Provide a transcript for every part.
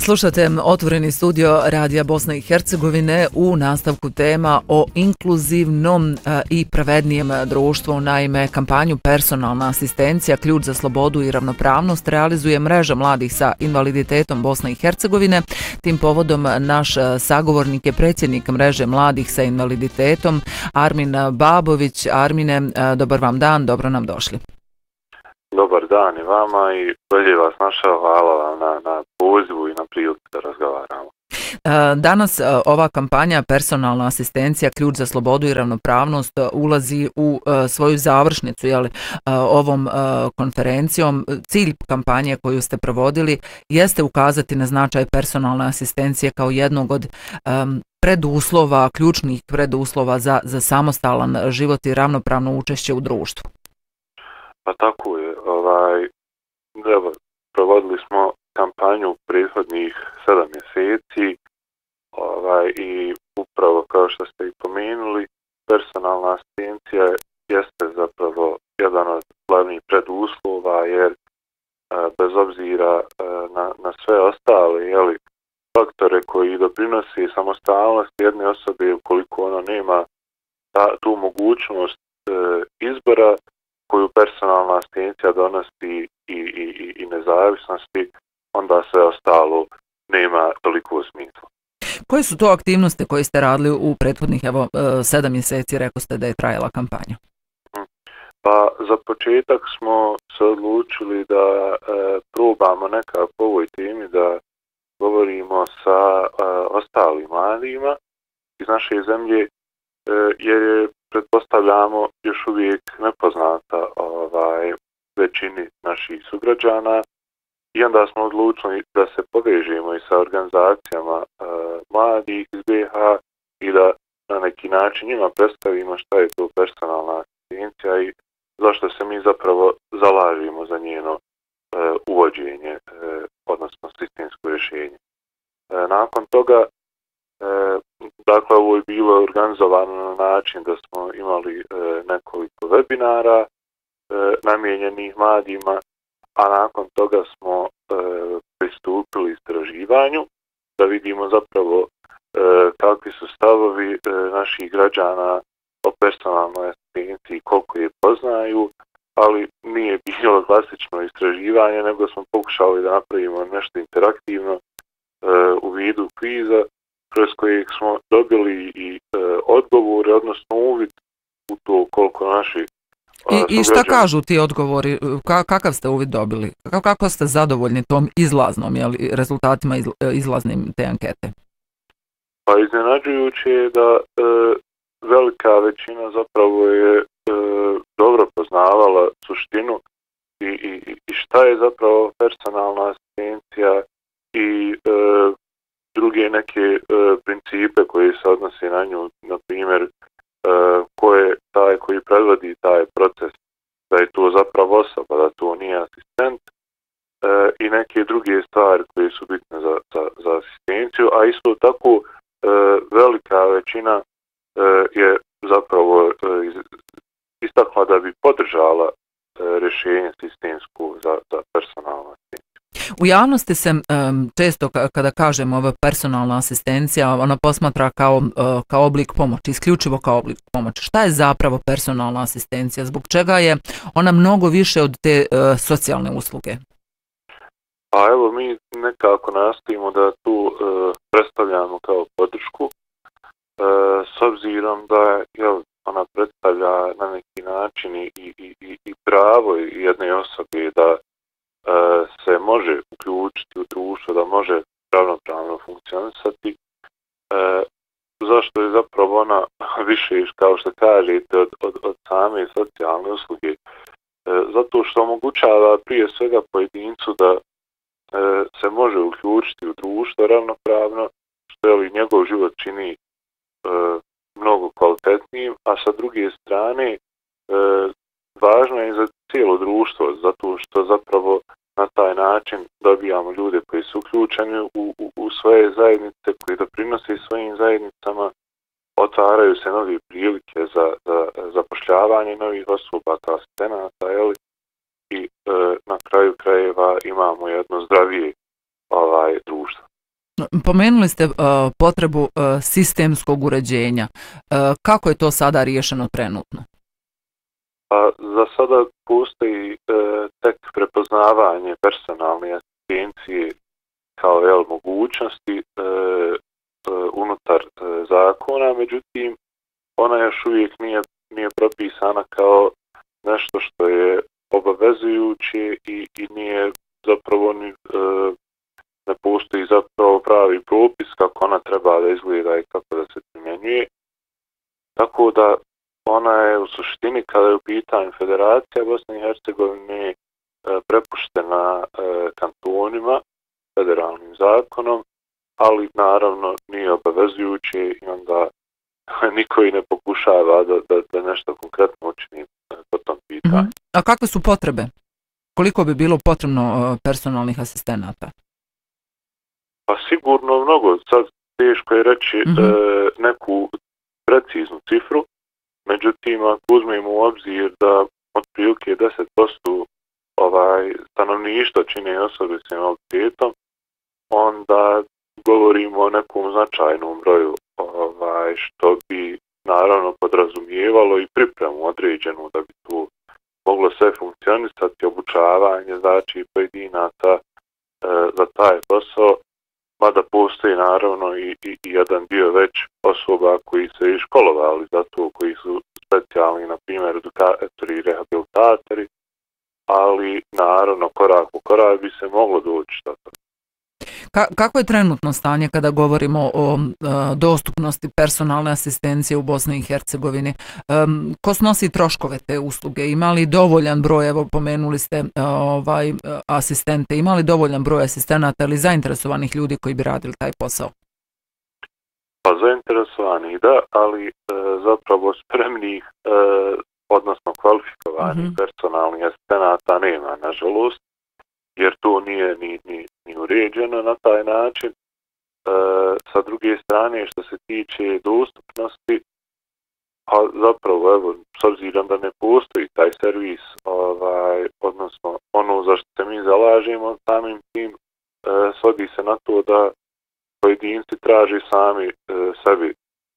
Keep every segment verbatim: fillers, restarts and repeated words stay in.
Slušate Otvoreni studio Radija Bosne i Hercegovine u nastavku tema o inkluzivnom i pravednijem društvu. Naime, kampanju Personalna asistencija, ključ za slobodu i ravnopravnost realizuje mreža mladih sa invaliditetom Bosne i Hercegovine. Tim povodom naš sagovornik je predsjednik mreže mladih sa invaliditetom Armin Babović. Armine, dobar vam dan, dobro nam došli. Dobar dan i vama i bolje vas našao, hvala vam na, na pozivu i na priliku da razgovaramo. Danas ova kampanja Personalna asistencija, ključ za slobodu i ravnopravnost ulazi u svoju završnicu, jeli, ovom konferencijom. Cilj kampanje koju ste provodili jeste ukazati na značaj personalne asistencije kao jednog od um, preduslova, ključnih preduslova za, za samostalan život i ravnopravno učešće u društvu. Pa tako je, ovaj, evo, provodili smo kampanju prethodnih sedam mjeseci ovaj, i upravo kao što ste i pomenuli, personalna asistencija jeste zapravo jedan od glavnih preduslova jer a, bez obzira a, na, na sve ostale jeli, faktore koji doprinosi samostalnosti jedne osobe ukoliko ona nema ta, tu mogućnost a, izbora koju personalna asistencija donosi i, i, i nezavisnosti, onda sve ostalo nema toliko smisla. Koje su to aktivnosti koje ste radili u prethodnih evo, sedam mjeseci, rekao ste da je trajala kampanja? Pa za početak smo se odlučili da e, probamo nekako po ovoj temi da govorimo sa e, ostalim mladima iz naše zemlje, e, jer je pretpostavljamo još uvijek nepoznata ovaj, većini naših sugrađana i onda smo odlučili da se povežemo i sa organizacijama e, mladih iz B H i da na neki način njima predstavimo šta je to personalna asistencija i zašto se mi zapravo zalažemo za njeno e, uvođenje, e, odnosno sistemsko rješenje. E, nakon toga E, dakle, ovo je bilo organizovano na način da smo imali e, nekoliko webinara e, namijenjenih mladima, a nakon toga smo e, pristupili istraživanju da vidimo zapravo e, kakvi su stavovi e, naših građana o personalnoj asistenciji, koliko je poznaju, ali nije bilo klasično istraživanje, nego smo pokušali da napravimo nešto interaktivno e, u vidu kviza, kroz kojeg smo dobili i e, odgovore, odnosno uvid u to koliko naši... I, i šta kažu ti odgovori? Ka, kakav ste uvid dobili? Kako, kako ste zadovoljni tom izlaznom, jeli, rezultatima iz, izlaznim te ankete? Pa iznenađujuće je da e, velika većina zapravo je e, dobro poznavala suštinu i, i, i šta je zapravo personalna asistencija i e, druge neke e, principe koji se odnose na nju, na primjer, e, ko je taj koji predvodi taj proces, da je to zapravo osoba, da to nije asistent e, i neke druge stvari koje su bitne za, za, za asistenciju, a isto tako e, velika većina e, je zapravo e, istakla da bi podržala e, rješenje sistemsko za, za personalnu asistenciju. U javnosti se um, često kada kažemo ova personalna asistencija, ona posmatra kao, uh, kao oblik pomoći, isključivo kao oblik pomoći. Šta je zapravo personalna asistencija? Zbog čega je ona mnogo više od te uh, socijalne usluge? Pa evo, mi nekako nastojimo da tu uh, predstavljamo kao podršku, uh, s obzirom da jel, ona predstavlja na neki način i, i, i, i pravo jedne osobe da se može uključiti u društvo, da može ravnopravno funkcionisati. E, zašto je zapravo ona više, kao što kažete, od, od, od same socijalne usluge? E, zato što omogućava prije svega pojedincu da e, se može uključiti u društvo ravnopravno, što je li njegov život čini e, mnogo kvalitetnijim, a sa druge strane e, važno je za cijelo društvo, zato što zapravo na taj način dobijamo ljude koji su uključeni u, u, u svoje zajednice, koji doprinose svojim zajednicama, otvaraju se nove prilike za, za zapošljavanje novih osoba kao asistenata, jeli? I e, na kraju krajeva imamo jedno zdravije ovaj, društvo. Pomenuli ste uh, potrebu uh, sistemskog uređenja. Uh, kako je to sada riješeno trenutno? Pa za sada postoji uh, tek prepoznavanje personalne asistencije kao jel, mogućnosti uh, uh, unutar uh, zakona, međutim ona još uvijek nije, nije propisana kao nešto što je obavezujuće i, i nije zapravo ni, uh, ne postoji zapravo pravi propis kako ona treba da izgleda i kako da se primjenjuje. Tako da ona je u suštini, kada je u pitanju Federacija Bosne i Hercegovine, prepuštena kantonima, federalnim zakonom, ali naravno nije obavezujuće i onda niko i ne pokušava da, da, da nešto konkretno učini po tom pitanju. Mm-hmm. A kakve su potrebe? Koliko bi bilo potrebno personalnih asistenata? Pa sigurno mnogo. Sad teško je reći mm-hmm. e, neku preciznu cifru, međutim ako uzmemo u obzir da otprilike deset posto ovaj, stanovništva čine osobe s invaliditetom, onda govorimo o nekom značajnom broju, ovaj, što bi naravno podrazumijevalo i pripremu određenu da bi tu moglo sve funkcionisati, obučavanje, znači pojedinaca e, za taj posao, mada postoji naravno i, i, i jedan dio već osoba koji se i školovali za to, koji su specijalni, na primjer, edukatori i rehabilitatori, ali naravno korak po korak bi se moglo doći do toga. Ka- kako je trenutno stanje kada govorimo o uh, dostupnosti personalne asistencije u Bosni i Hercegovini? Um, ko snosi troškove te usluge? Ima li dovoljan broj, evo pomenuli ste uh, ovaj, uh, asistente, ima li dovoljan broj asistenata ili zainteresovanih ljudi koji bi radili taj posao? Pa zainteresovanih da, ali uh, zapravo spremnih, uh, odnosno kvalifikovanih mm-hmm. personalnih asistenata nema, nažalost, jer to nije ni, ni, ni uređeno na taj način. E, sa druge strane, što se tiče dostupnosti, a zapravo, evo, s obzirom da ne postoji taj servis, ovaj, odnosno ono za što se mi zalažemo, samim tim e, svodi se na to da pojedinci traži sami e, sebi e,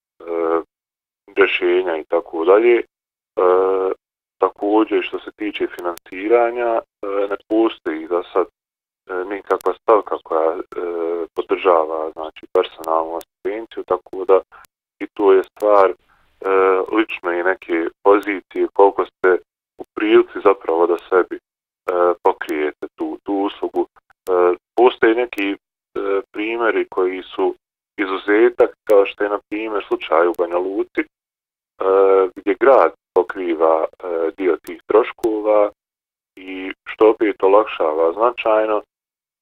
rješenja i tako dalje. E, Također, što se tiče financiranja, ne postoji da sad nikakva stavka koja podržava, znači, personalnu asistenciju, tako da i to je stvar lično i neke pozicije koliko ste u prilici zapravo da sebi pokrijete tu, tu uslugu. Postoje neki primjeri koji su izuzetak, kao što je na primjer slučaj u Banja Luci, gdje grad pokriva e, dio tih troškova i što opet olakšava značajno, e,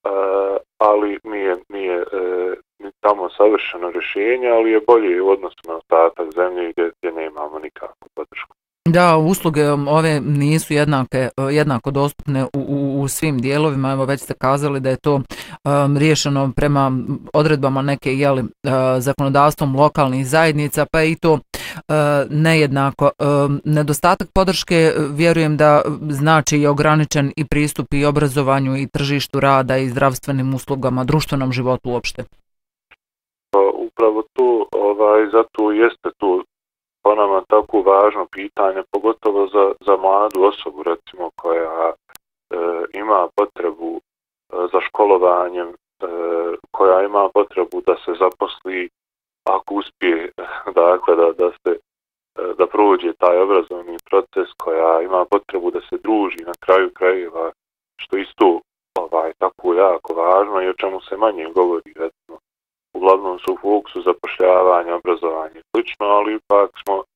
ali nije, nije e, tamo savršeno rješenje, ali je bolje u odnosu na ostatak zemlje gdje, gdje nemamo nikakvu podršku. Da, usluge ove nisu jednake, jednako dostupne u, u, u svim dijelovima. Evo već ste kazali da je to um, riješeno prema odredbama neke jeli, uh, zakonodavstvom lokalnih zajednica, pa je i to uh, nejednako. Uh, nedostatak podrške vjerujem da znači i ograničen i pristup i obrazovanju i tržištu rada i zdravstvenim uslugama, društvenom životu uopšte. Pa, upravo to, ovaj, zato jeste to po nama tako važno pitanje, pogotovo za, za mladu osobu, recimo, koja e, ima potrebu e, za školovanjem, e, koja ima potrebu da se zaposli, ako uspije, dakle, da, da, se, da prođe taj obrazovni proces, koja ima potrebu da se druži na kraju krajeva, što isto ovaj, tako jako važno i o čemu se manje govori, recimo. Uglavnom su u fokusu zapošljavanja, obrazovanja i slično, ali ipak smo e,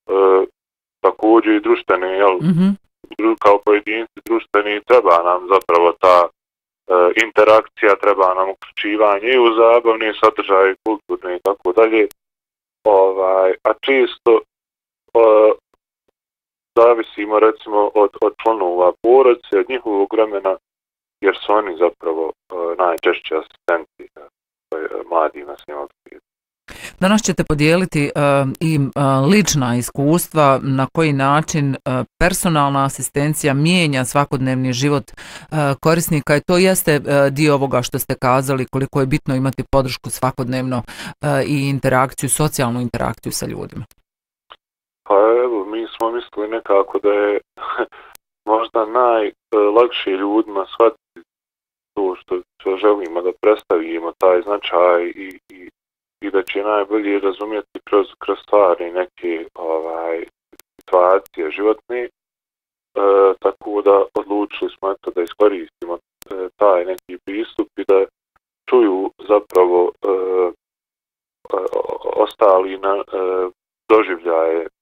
također i društveni, jel, mm-hmm. kao pojedinci društveni, treba nam zapravo ta e, interakcija, treba nam uključivanje i u zabavne sadržaje, kulturne i tako dalje. Ovaj, a često e, zavisimo recimo od, od članova porodice, od njihovog vremena, jer su oni zapravo e, najčešće asistenti mladima s invaliditetom. Danas ćete podijeliti uh, i uh, lična iskustva na koji način uh, personalna asistencija mijenja svakodnevni život uh, korisnika i to jeste uh, dio ovoga što ste kazali koliko je bitno imati podršku svakodnevno uh, i interakciju, socijalnu interakciju sa ljudima. Pa evo, mi smo mislili nekako da je možda najlakše ljudima shvatiti to što, što želimo da predstavimo, taj značaj i, i, i da će najbolje razumjeti kroz, kroz stvari neke ovaj, situacije životne. E, tako da odlučili smo eto, da iskoristimo e, taj neki pristup i da čuju zapravo e, ostali na e, doživljaje